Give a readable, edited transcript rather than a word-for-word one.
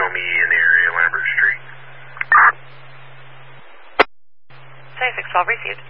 call me in the area, Lambert Street. 7612 received.